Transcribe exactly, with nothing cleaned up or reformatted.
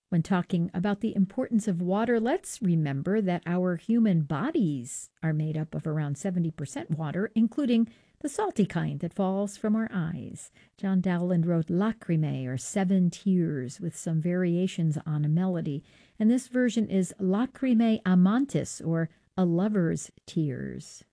When talking about the importance of water, let's remember that our human bodies are made up of around seventy percent water, including the salty kind that falls from our eyes. John Dowland wrote Lacrimae, or Seven Tears, with some variations on a melody, and this version is Lacrimae Amantis, or A Lover's Tears.